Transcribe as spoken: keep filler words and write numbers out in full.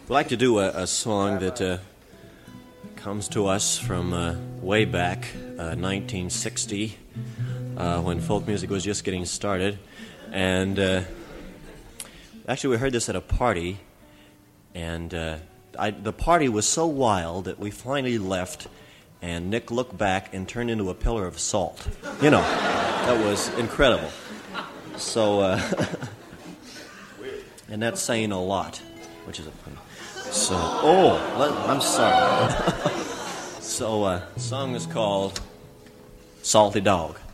I'd like to do a, a song that uh, comes to us from uh, way back, uh, nineteen sixty, uh, when folk music was just getting started. And uh, actually, we heard this at a party, and uh, I, the party was so wild that we finally left, and Nick looked back and turned into a pillar of salt. You know, that was incredible. So, uh, and that's saying a lot, which is a pun. So, oh, let, I'm sorry. So, uh, the song is called Salty Dog.